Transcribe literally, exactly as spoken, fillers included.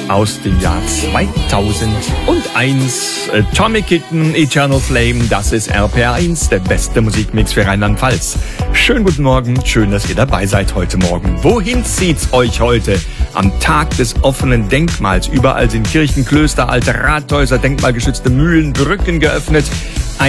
aus dem Jahr zweitausendeins. Atomic Kitten, Eternal Flame, das ist R P R eins, der beste Musikmix für Rheinland-Pfalz. Schönen guten Morgen, schön, dass ihr dabei seid heute Morgen. Wohin zieht's euch heute? Am Tag des offenen Denkmals. Überall sind Kirchen, Klöster, alte Rathäuser, denkmalgeschützte Mühlen, Brücken geöffnet.